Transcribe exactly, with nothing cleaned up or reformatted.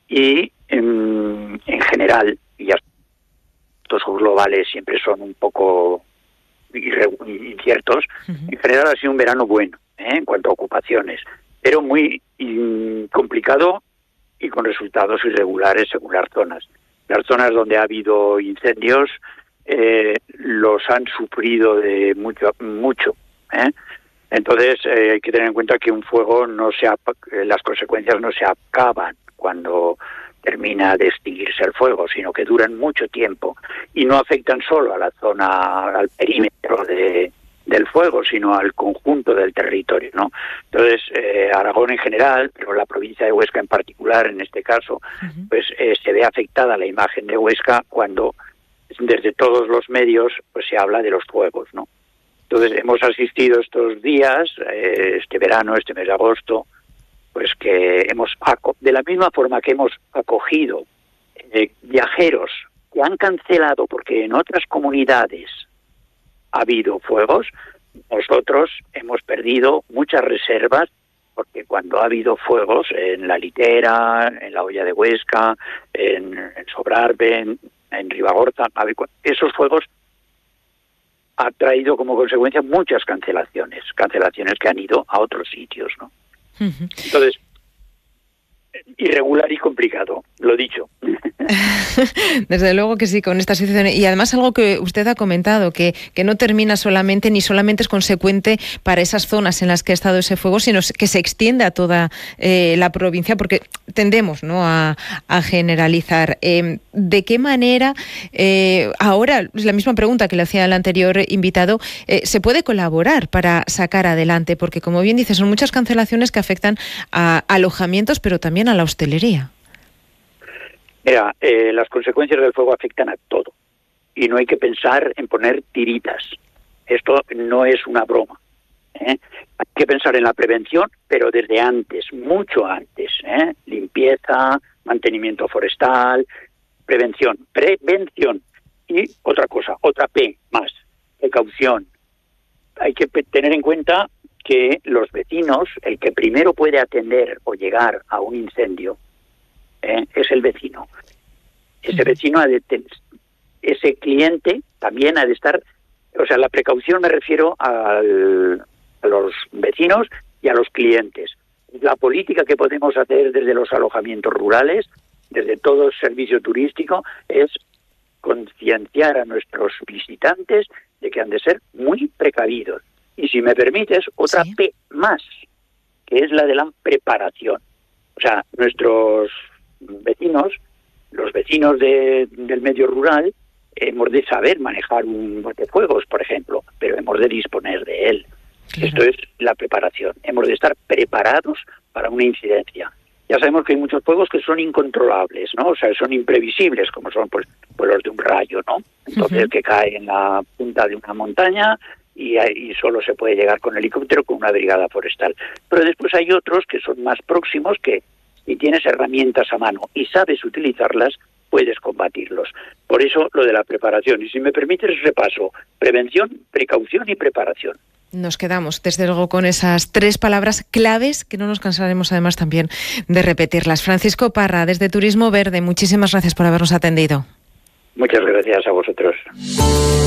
y en, en general, y ya estos globales siempre son un poco inciertos, uh-huh. En general ha sido un verano bueno, ¿eh? En cuanto a ocupaciones, pero muy in, complicado y con resultados irregulares según las zonas. Las zonas donde ha habido incendios eh, los han sufrido de mucho, mucho, ¿eh? Entonces eh, hay que tener en cuenta que un fuego no se ap- las consecuencias no se acaban cuando termina de extinguirse el fuego, sino que duran mucho tiempo y no afectan solo a la zona, al perímetro de, del fuego, sino al conjunto del territorio, ¿no? Entonces, eh, Aragón en general, pero la provincia de Huesca en particular, en este caso, uh-huh. pues eh, se ve afectada la imagen de Huesca cuando desde todos los medios pues se habla de los fuegos, ¿no? Entonces, hemos asistido estos días, eh, este verano, este mes de agosto, pues que hemos, de la misma forma que hemos acogido eh, viajeros que han cancelado porque en otras comunidades ha habido fuegos, nosotros hemos perdido muchas reservas porque cuando ha habido fuegos en La Litera, en la Hoya de Huesca, en, en Sobrarbe, en, en Ribagorza, esos fuegos ha traído como consecuencia muchas cancelaciones, cancelaciones que han ido a otros sitios, ¿no? Uh-huh. Entonces, irregular y complicado, lo dicho. Desde luego que sí, con esta situación. Y además algo que usted ha comentado, que, que no termina solamente, ni solamente es consecuente para esas zonas en las que ha estado ese fuego, sino que se extiende a toda eh, la provincia, porque tendemos, ¿no?, a, a generalizar. Eh, ¿De qué manera, eh, ahora, es la misma pregunta que le hacía el anterior invitado, eh, se puede colaborar para sacar adelante? Porque, como bien dice, son muchas cancelaciones que afectan a alojamientos, pero también a la hostelería. Mira, eh, las consecuencias del fuego afectan a todo y no hay que pensar en poner tiritas. Esto no es una broma, ¿eh? Hay que pensar en la prevención, pero desde antes, mucho antes, ¿eh? Limpieza, mantenimiento forestal, prevención, prevención. Y otra cosa, otra P más, precaución. Hay que pe- tener en cuenta que los vecinos, el que primero puede atender o llegar a un incendio, ¿eh?, es el vecino. Ese vecino, ha de ten- ese cliente también ha de estar, o sea, la precaución me refiero al, a los vecinos y a los clientes. La política que podemos hacer desde los alojamientos rurales, desde todo el servicio turístico, es concienciar a nuestros visitantes de que han de ser muy precavidos. Y si me permites, otra sí. P más, que es la de la preparación. O sea, nuestros vecinos, los vecinos de, del medio rural, hemos de saber manejar un botefuegos, por ejemplo, pero hemos de disponer de él. Claro. Esto es la preparación. Hemos de estar preparados para una incidencia. Ya sabemos que hay muchos fuegos que son incontrolables, ¿no? O sea, son imprevisibles, como son pues, pues los de un rayo, ¿no? Entonces, uh-huh. que cae en la punta de una montaña y, y solo se puede llegar con helicóptero con una brigada forestal. Pero después hay otros que son más próximos, que si tienes herramientas a mano y sabes utilizarlas, puedes combatirlos. Por eso lo de la preparación. Y si me permites, repaso: prevención, precaución y preparación. Nos quedamos, desde luego, con esas tres palabras claves que no nos cansaremos además también de repetirlas. Francisco Parra, desde Turismo Verde, muchísimas gracias por habernos atendido. Muchas gracias a vosotros.